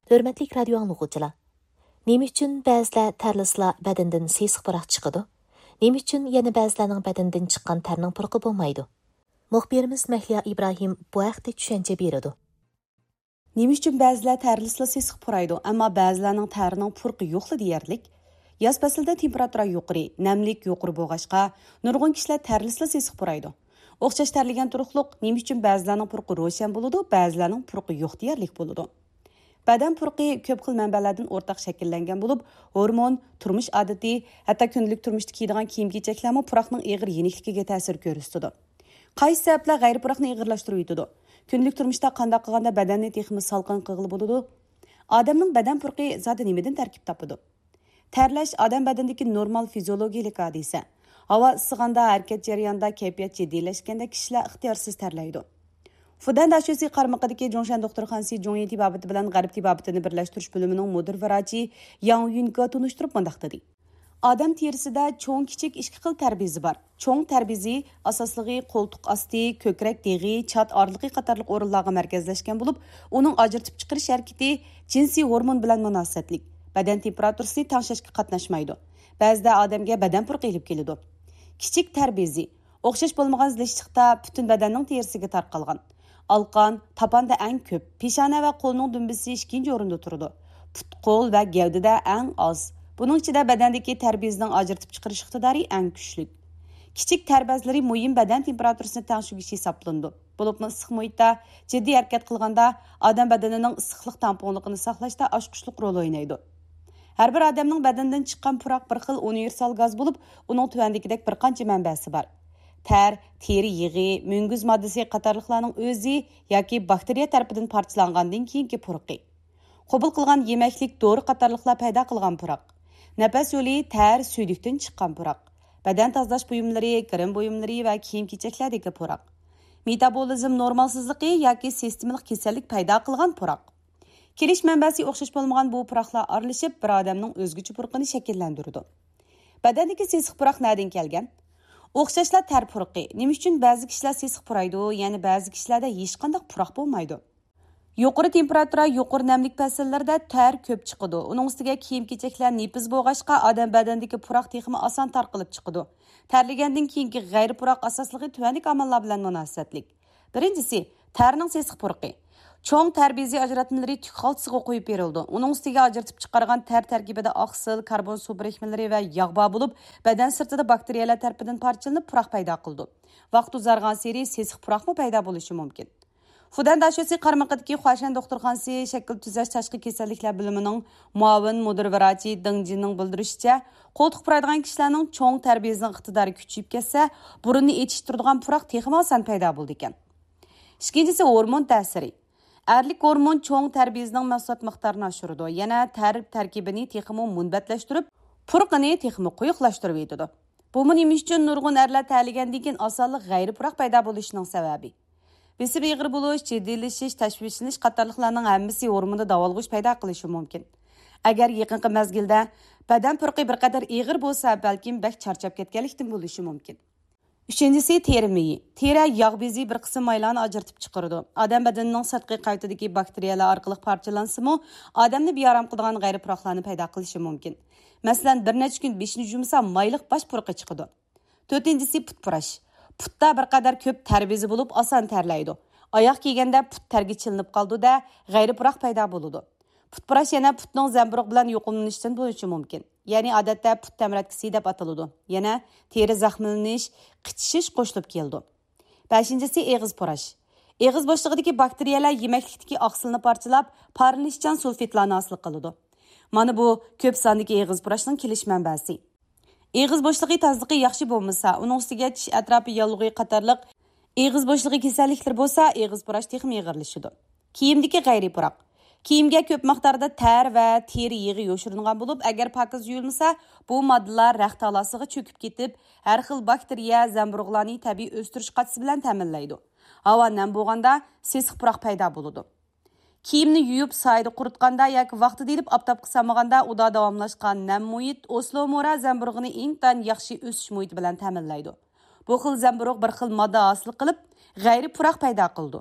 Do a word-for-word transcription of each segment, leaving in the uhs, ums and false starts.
Hörmətli radio anlıqçılar. Nima uchun ba'zilar tərlislar bədandan sesiq puraq chiqadi? Nima uchun yana ba'zilarning bədandan chiqqan tərning purqi bo'lmaydi? Muxbirimiz Mahliya İbrahim bu haqda tushuncha beradi. Nima uchun ba'zilar tərlislar sesiq puraydi, ammo ba'zilarning tərining purqi yo'qli deyarlik? Yoz faslida temperatura yuqori, namlik yuqori bo'lg'achqa, nurg'un kishilar tərlislar sesiq puraydi. O'xshash tərligan turuqliq nima uchun ba'zilarning purqi ro'shan bo'ladi, ba'zilarning purqi yo'q deyarlik bo'ladi. Badan purqi ko'p xil manbalardan o'rtaq shakllangan bo'lib, hormon, turmush odati, hatto kundalik turmushda kiydigan kiyim-kechaklarmi puraqning eg'ir yenikligiga ta'sir ko'rsatadi. Qaysi sabablar g'ayri puraqni eg'irlashtirib yetadi? Kundalik turmushda qanday qilganda badanni texmi salqin qilg'ili bo'ladi? Odamning badan purqi zoti nimadan tarkib topadi? Terlash odam badanidagi normal fiziologik hodisa. Havo isig'anda, harakat jarayonida kayfiyat jiddiylashganda kishilar ixtiyorsiz terlaydi. Fudan Dashyosi qarmaqidagi Jongshan doktorxonasi Jongyi tibabati bilan G'arb tibabatini birlashtirish bo'limining mudir vrachi Yang Yunga tunishtirib mundaq dedi. Odam terisida cho'ng kichik ikki xil tarbizi bor. Cho'ng tarbizi asosligi qo'ltiq osti, ko'krak deg'i, chat orliqi qatorliq o'rinlarga markazlashgan bo'lib, uning ajratib chiqarish harakati jinsiy hormon bilan munosabatlik. Badan temperaturasini tangshashga qatnashmaydi. Ba'zida odamga badan purqi kelib keladi. Kichik tarbizi o'xshash bo'lmagan zilishliqda butun badanning terisiga tarqalgan. Alqan, tapanda eng ko'p, peshona va qo'lning dumbisi ikkinchi o'rinda turadi. Put, qo'l va gavdada eng oz. Buning ichida badandagi tarbiyazning ajratib chiqarish iqtidori eng kuchli. Kichik tarbiyazlari muhim badan temperaturasini tangshirish hisoblandi. Bo'lib issiq muhitda jiddiy harakat qilganda odam badanining issiqlik tamponligini saqlashda oshqushlik rol o'ynaydi. Har bir odamning badanidan chiqqan puraq bir xil universal gaz bo'lib, uning tuvandagidek bir qancha manbasi bor. Ter, teri yig'i, munguz moddasi qatorliqlarning o'zi yoki bakteriya tarafidan parchalangandan keyingi purqi. Qabul qilgan yemaklik, dori qatorliqlar paydo qilgan puraq. Nafas yo'li, ter, suydikdan chiqqan puraq. Badan tozalash buyumlari, krem buyumlari va kiyim-kechaklardagi puraq. Metabolizm normalsizligi yoki sistemlik kasallik paydo qilgan puraq. Kelish manbasi o'xshash bo'lmagan bu puraqlar aralashib bir odamning o'zgacha purqini shakllantiradi. Badandagi sesiq puraq nereden kelgan? O'xshashlar ter purqi. Nima uchun ba'zi kishilar sesiq puraydi, ya'ni ba'zi kishilarda hech qanday puraq bo'lmaydi? Yuqori temperatura, yuqori namlik fasllarida ter ko'p chiqadi. Uning ustiga kiyim-kechaklar nepiz bo'lg'achqa odam badanidagi puraq texmi oson tarqalib chiqadi. Terlagandan keyingi g'ayri puraq asosligi tuvanlik omillar bilan munosabatlik. Birinchisi, terning sesiq purqi. Cho'ng ter bezi ajratmalari tuk xaltasiga qo'yib berildi. Uning ustiga ajratib chiqargan ter tarkibida oqsil, karbon suv birikmalari va yog' bor bo'lib, badan sirtida bakteriyalar tarafidan parchalanib puraq paydo qildi. Vaqt uzargan sari sesiq puraqmi paydo bo'lishi mumkin. Fudan Dashyosi qarmaqidagi Huashan doktorxonasi shakl tuzash tashqi kasalliklar bo'limining muavin mudir vrachi Deng Jinning bildirishicha, qo'ltiq puradigan kishilarning cho'ng ter bezining iqtidori kuchayib ketsa, burunni etishtiradigan puraq texmi oson paydo bo'ldi ekan. Ikkinchisi hormon ta'siri. Erlik hormon cho'ng ter bezining mahsulot miqdorini oshiradi. Yana ter tarkibini texmi munbatlashtirib, purqini texmi quyuqlashtirib yetadi. Bu nima uchun nurg'un erlar ta'ligandan keyin osonlik g'ayri puraq paydo bo'lishining sababi. Besib egri bo'lish, jiddiylashish, tashvishlanish qatorliqlarning hammasi hormonda davolg'ish paydo qilishi mumkin. Agar yaqinqi mezgilda badan purqi bir qadar egri bo'lsa, balkim bak charchab ketganlikdan bo'lishi mumkin. Uchinchisi teri miyi. Teri yog' bezi bir qism maylarni ajratib chiqaradi. Odam badanining sirtqi qaytidagi bakteriyalar orqali parchalansimi, odamni bearam qiladigan g'ayri puraqlarni paydo qilishi mumkin. Masalan, bir necha kun beshni yumsa mayliq bosh purqi chiqadi. To'rtinchisi put purash. Putda bir qadar ko'p ter bezi bo'lib, oson terlaydi. Oyoq kiyganda put terga chilinib qoldi-da, g'ayri puraq paydo bo'ladi. Put purash yana putning zamburug' bilan yuqumlanishdan bo'lishi mumkin. Ya'ni odatda put tamratkisi deb ataladi. Yana teri zaxmlanish, qichishish qo'shilib keldi. beshinchisi eg'iz purash. Eg'iz bo'shlig'idagi bakteriyalar yemaklikdagi oqsilni parchalab, parlashchan sulfitlarni hosil qiladi. Mana bu ko'p sondagi eg'iz purashning kelish manbasi. Eg'iz bo'shlig'i tozaligi yaxshi bo'lmasa, uning ustiga tish atrofi yallig'i qatorliq eg'iz bo'shlig'i kasalliklar bo'lsa, eg'iz purash texmi eg'irlashadi. Kiyimdagi g'ayri puraq. Kiyimga ko'p miqdorda ter va teri yig'i yo'shirilgan bo'lib, agar pokiz yuyilmasa, bu moddalar raxt talasiga cho'kib ketib, har xil bakteriya zamburug'larni tabiiy o'stirish qatisi bilan ta'minlaydi. Havo nam bo'lganda sesiq puraq paydo bo'ladi. Kiyimni yuyib soyda quritganda yoki vaqtida ilib oftobga solmaganda uda davomlashgan nam muhit oslomora zamburug'ini eng yaxshi o'sish muhiti bilan ta'minlaydi. Bu xil zamburug' bir xil modda hosil qilib, g'ayri puraq paydo qildi.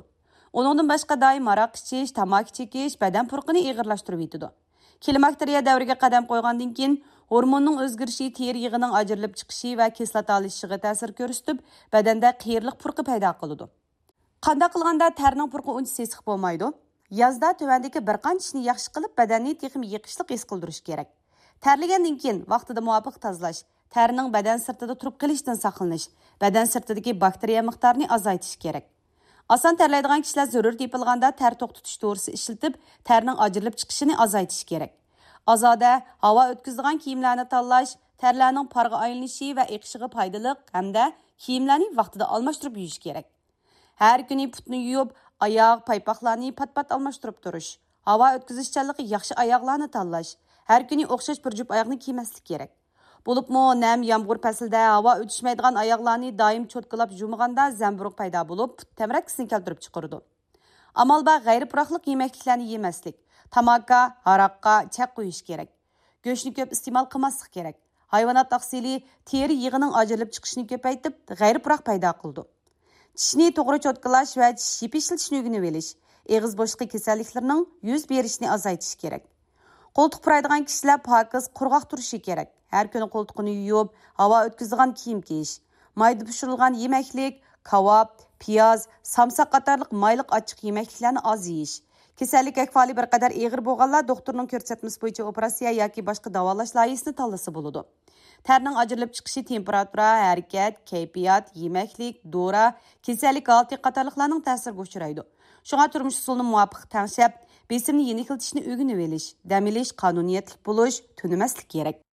Onundan başqa daim aroq ichish, tamaki chekish badan purqini ig'irlashtirib yetadi. Klimakteriya davriga qadam qo'ygandan keyin hormonning o'zgarishi teri yig'ining ajrilib chiqishi va kislota olishiga ta'sir ko'rsatib, badanda qiyirliq purqi paydo qiladi. Qanday qilganda tarning purqi uncha sesiq bo'lmaydi? Yozda tuvandagi bir qancha ishni yaxshi qilib, badanni texim yiqishliq his qildirish kerak. Terlagandan keyin vaqtida muvofiq tozalash, terning badan sirtida turib qilishdan saqlanish, badan sirtidagi bakteriya miqdorini azaytish kerak. Asan terlaydigan kishilar zarur tepilganda ter to'xtatish dorisi ishlatib, terning ajrilib chiqishini azaytish kerak. Azoda havo o'tkazadigan kiyimlarni tanlash, terlarning parga aylanishi va eqishiga foydali hamda kiyimlarni vaqtida almashtirib yuyish kerak. Har kuni putni yuvib, oyoq, paypoqlarni pat-pat almashtirib turish. Havo o'tkazishchanligi yaxshi oyoqlarni tanlash. Har kuni o'xshash bir jup oyoqni kiymaslik kerak. Bo'libmi, nam yomg'ir faslida havo o'tishmaydigan oyoqlarni doim cho'tkalab yumaganda zamburug' paydo bo'lib, put tamrakkisini keltirib chiqaradi. Amal ba g'ayri puroqliq yemekliklarni yemaslik, tamaka, aroqqa chaq qo'yish kerak. Go'shtni ko'p iste'mol qilmaslik kerak. Hayvonot taqsili teri yig'ining ajrilib chiqishini ko'paytib, g'ayri puroq paydo qildi. Tishni to'g'ri cho'tkalash va tish yipishlatishni o'rganib olish, eg'iz bo'shliqi kasalliklarining yuz berishini azaytish kerak. Qo'ltiq puraydigan kishilar pokiz, qurg'oq turishi kerak. Har kuni qo'ltiqni yuvib, havo o'tkazadigan kiyim kiyish, mayda pishirilgan yemeklik, kavob, piyoz, samsaq qatorliq mayliq ochiq yemekliklarni oz yeyish. Kasallik ahvoli bir qadar og'ir bo'lganlar doktorning ko'rsatmasi bo'yicha operatsiya yoki boshqa davolash loyihasini tanlasa bo'ladi. Terning ajrilib chiqishi temperatura, harakat, kayfiyat, yemeklik, dora, kasallik holati qatorliqlarning ta'siriga uchraydi. Shunga turmush usulini muvofiq tanlab, besimni yengillatishni o'rganib olish, dam olish, qonuniyatlik bo'lish, tunimaslik kerak.